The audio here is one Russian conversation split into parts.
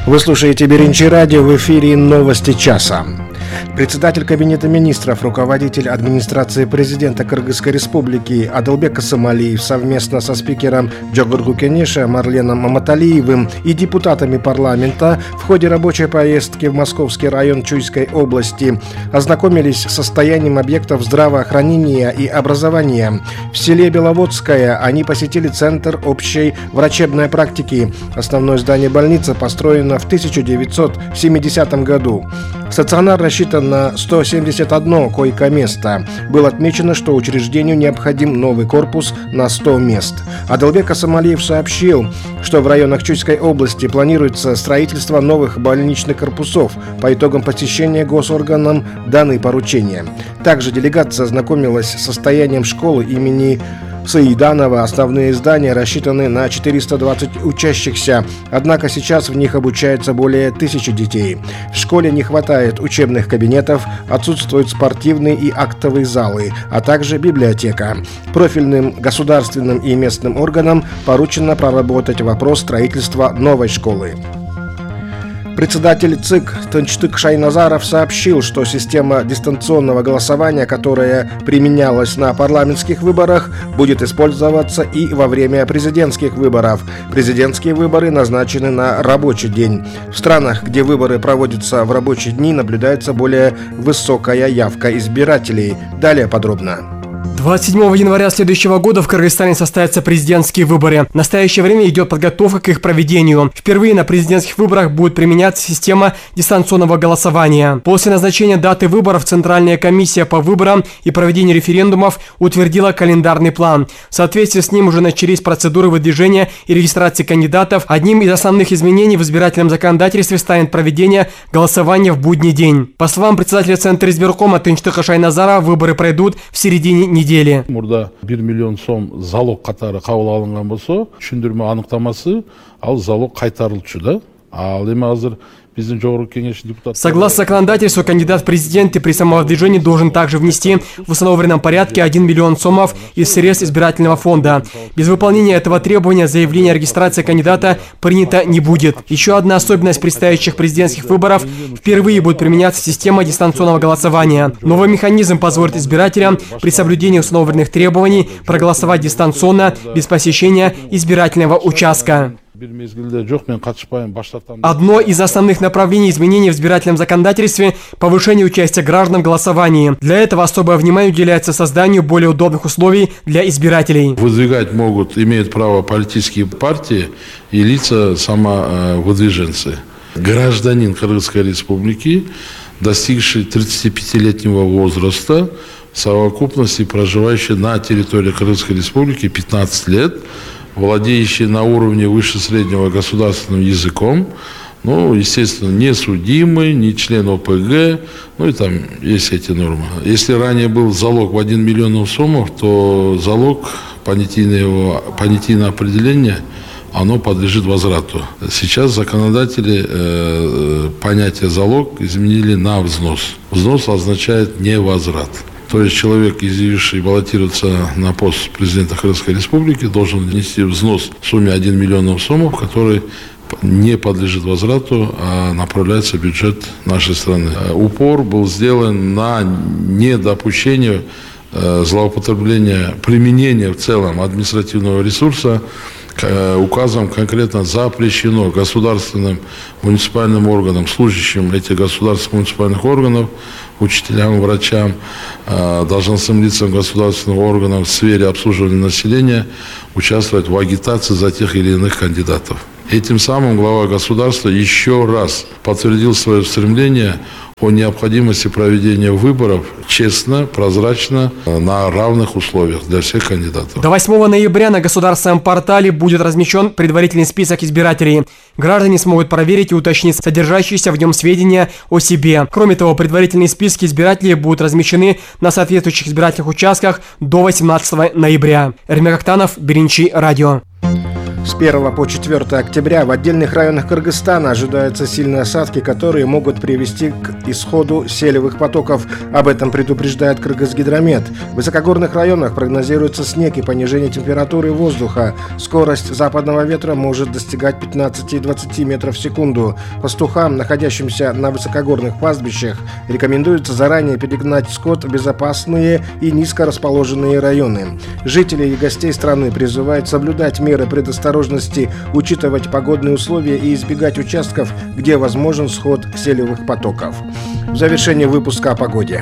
Вы слушаете Беринчи радио, в эфире новости часа. Председатель Кабинета министров, руководитель администрации президента Кыргызской республики Адылбек Ысымалиев совместно со спикером Джогоргу Кенеша Марленом Маматалиевым и депутатами парламента в ходе рабочей поездки в Московский район Чуйской области ознакомились с состоянием объектов здравоохранения и образования. В селе Беловодское они посетили Центр общей врачебной практики. Основное здание больницы построено в 1970 году. Стационар рассчитан на 171 койко-место. Было отмечено, что учреждению необходим новый корпус на 100 мест. Адылбек Ысымалиев сообщил, что в районах Чуйской области планируется строительство новых больничных корпусов. По итогам посещения госорганам даны поручения. Также делегация ознакомилась с состоянием школы имени Саиданова. Основные здания рассчитаны на 420 учащихся, однако сейчас в них обучается более 1000 детей. В школе не хватает учебных кабинетов, отсутствуют спортивные и актовые залы, а также библиотека. Профильным государственным и местным органам поручено проработать вопрос строительства новой школы. Председатель ЦИК Тынчтык Шайназаров сообщил, что система дистанционного голосования, которая применялась на парламентских выборах, будет использоваться и во время президентских выборов. Президентские выборы назначены на рабочий день. В странах, где выборы проводятся в рабочие дни, наблюдается более высокая явка избирателей. Далее подробно. 27 января следующего года в Кыргызстане состоятся президентские выборы. В настоящее время идет подготовка к их проведению. Впервые на президентских выборах будет применяться система дистанционного голосования. После назначения даты выборов Центральная комиссия по выборам и проведению референдумов утвердила календарный план. В соответствии с ним уже начались процедуры выдвижения и регистрации кандидатов. Одним из основных изменений в избирательном законодательстве станет проведение голосования в будний день. По словам председателя Центра избиркома Тынчтыка Шайназарова, выборы пройдут в середине недели. Мурда 1 миллион сом залог катары кабыл алынган болсо, түшүндүрмө аныктамасы ал залог кайтарылчу да. Ал эми азыр биздин жогорку кеңеш депутаттары. Согласно законодательству, кандидат в президенты при самовыдвижении должен также внести в установленном порядке 1 миллион сомов из средств избирательного фонда. Без выполнения этого требования заявление о регистрации кандидата принято не будет. Еще одна особенность предстоящих президентских выборов – впервые будет применяться система дистанционного голосования. Новый механизм позволит избирателям при соблюдении установленных требований проголосовать дистанционно без посещения избирательного участка. Одно из основных направлений изменений в избирательном законодательстве – повышение участия граждан в голосовании. Для этого особое внимание уделяется созданию более удобных условий для избирателей. Выдвигать имеют право политические партии и лица самовыдвиженцы. Гражданин Кыргызской республики, достигший 35-летнего возраста, в совокупности проживающий на территории Кыргызской республики 15 лет, владеющий на уровне выше среднего государственным языком, естественно, не судимый, не член ОПГ, и там есть эти нормы. Если ранее был залог в 1 миллион сомов, то залог, понятийное определение, оно подлежит возврату. Сейчас законодатели понятие залог изменили на взнос. Взнос означает невозврат. То есть человек, изъявивший баллотироваться на пост президента Кыргызской республики, должен внести взнос в сумме 1 миллион сомов, который не подлежит возврату, а направляется в бюджет нашей страны. Упор был сделан на недопущение злоупотребления, применения в целом административного ресурса. Указом конкретно запрещено государственным муниципальным органам, служащим этих государственных муниципальных органов, учителям, врачам, должностным лицам государственных органов в сфере обслуживания населения участвовать в агитации за тех или иных кандидатов. Этим самым глава государства еще раз подтвердил свое стремление о необходимости проведения выборов честно, прозрачно, на равных условиях для всех кандидатов. До 8 ноября на государственном портале будет размещен предварительный список избирателей. Граждане смогут проверить и уточнить содержащиеся в нем сведения о себе. Кроме того, предварительные списки избирателей будут размещены на соответствующих избирательных участках до 18 ноября. Эрмек Актанов, Беринчи радио. С 1 по 4 октября в отдельных районах Кыргызстана ожидаются сильные осадки, которые могут привести к исходу селевых потоков. Об этом предупреждает Кыргызгидромет. В высокогорных районах прогнозируется снег и понижение температуры воздуха. Скорость западного ветра может достигать 15-20 метров в секунду. Пастухам, находящимся на высокогорных пастбищах, рекомендуется заранее перегнать скот в безопасные и низко расположенные районы. Жителей и гостей страны призывают соблюдать меры предосторожности, учитывать погодные условия и избегать участков, где возможен сход селевых потоков. В завершении выпуска о погоде.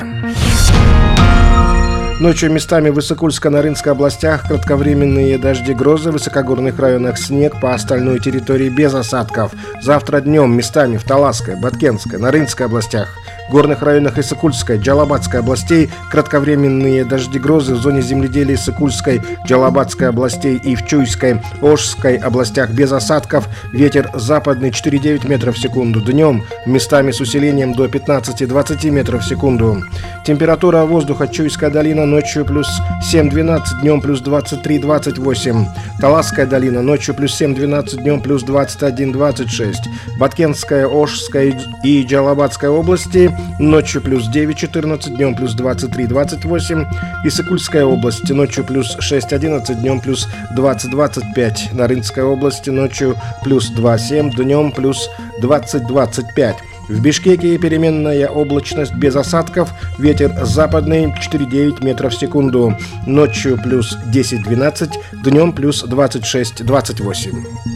Ночью местами в Иссык-Кульско-Нарынской областях кратковременные дожди, грозы, в высокогорных районах снег, по остальной территории без осадков. Завтра днем местами в Таласской, Баткенской, Нарынской областях, горных районах Иссык-Кульской, Джалабадской областей кратковременные дожди, грозы, в зоне земледелия Иссык-Кульской, Джалабадской областей и в Чуйской, Ошской областях без осадков. Ветер западный 4-9 метров в секунду. Днем местами с усилением до 15-20 метров в секунду. Температура воздуха: Чуйская долина ночью плюс 7-12, днем плюс 23-28. Таласская долина ночью плюс 7-12, днем плюс 21-26. Баткенская, Ошская и Джалабадская области ночью плюс 9-14, днем плюс 23-28. Иссык-Кульская область ночью плюс 6-11, днем плюс 20-25. Нарынской области ночью плюс 2-7, днем плюс 20-25. В Бишкеке переменная облачность без осадков, ветер западный 4-9 метров в секунду, ночью плюс 10-12, днем плюс 26-28.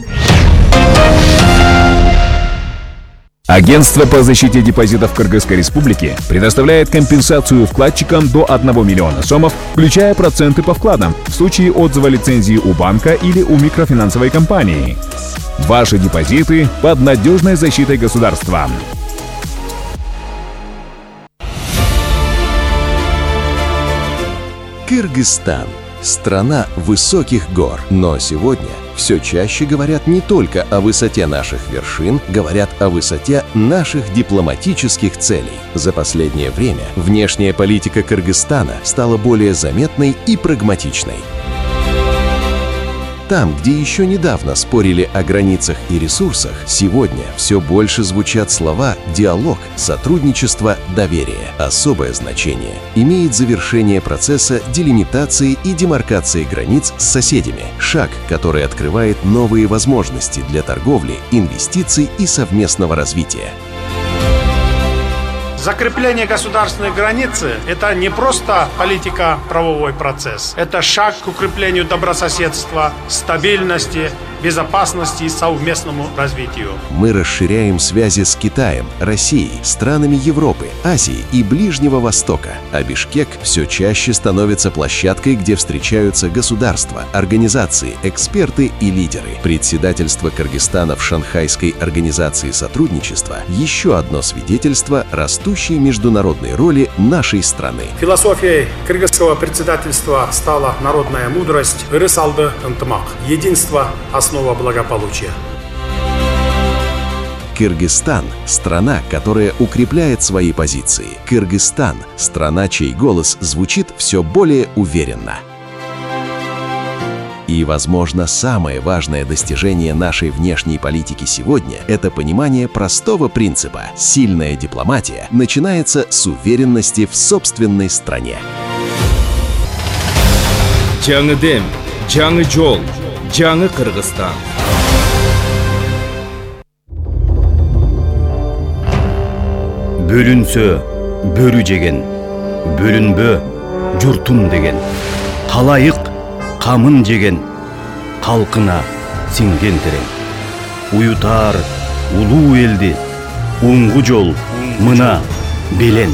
Агентство по защите депозитов Кыргызской Республики предоставляет компенсацию вкладчикам до 1 миллиона сомов, включая проценты по вкладам, в случае отзыва лицензии у банка или у микрофинансовой компании. Ваши депозиты под надежной защитой государства. Кыргызстан – страна высоких гор. Но сегодня все чаще говорят не только о высоте наших вершин, говорят о высоте наших дипломатических целей. За последнее время внешняя политика Кыргызстана стала более заметной и прагматичной. Там, где еще недавно спорили о границах и ресурсах, сегодня все больше звучат слова «диалог», «сотрудничество», «доверие». Особое значение имеет завершение процесса делимитации и демаркации границ с соседями. Шаг, который открывает новые возможности для торговли, инвестиций и совместного развития. Закрепление государственной границы – это не просто политико-правовой процесс. Это шаг к укреплению добрососедства, стабильности, безопасности и совместному развитию. Мы расширяем связи с Китаем, Россией, странами Европы, Азии и Ближнего Востока. А Бишкек все чаще становится площадкой, где встречаются государства, организации, эксперты и лидеры. Председательство Кыргызстана в Шанхайской организации сотрудничества – еще одно свидетельство растущей международной роли нашей страны. Философией кыргызского председательства стала народная мудрость «Ырысалды ынтымак» – единство – основа благополучия. Кыргызстан – страна, которая укрепляет свои позиции. Кыргызстан – страна, чей голос звучит все более уверенно. И, возможно, самое важное достижение нашей внешней политики сегодня – это понимание простого принципа: сильная дипломатия начинается с уверенности в собственной стране. Жаңы дем, жаңы жол, жаңы Кыргызстан. Бөлүнсө бөрү жеген, бөлүнбө журтум деген. Талайык камын жеген, калкына сиңген терең. Уютар улуу элди, уңгу жол мына белен.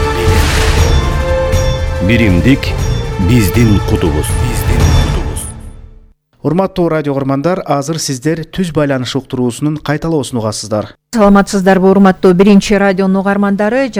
Биримдик биздин кутубуз. Урматтуу радио көрмандар, азыр сиздер түз байланыш уктуруусунун кайталоосун угасыздар. Саламатсыздарбы, урматтуу биринчи радионун угармандары.